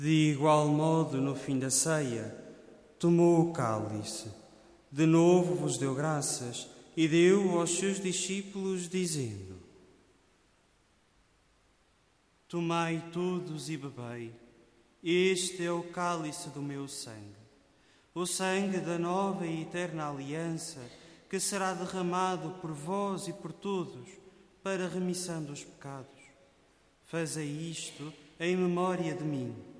De igual modo, no fim da ceia, tomou o cálice, de novo vos deu graças e deu aos seus discípulos, dizendo: Tomai todos e bebei, este é o cálice do meu sangue, o sangue da nova e eterna aliança, que será derramado por vós e por todos, para a remissão dos pecados. Fazei isto em memória de mim.